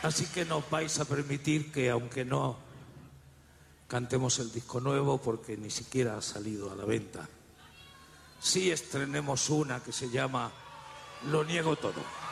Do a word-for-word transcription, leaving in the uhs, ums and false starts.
Así que nos vais a permitir que, aunque no cantemos el disco nuevo, porque ni siquiera ha salido a la venta, sí estrenemos una que se llama Lo niego todo.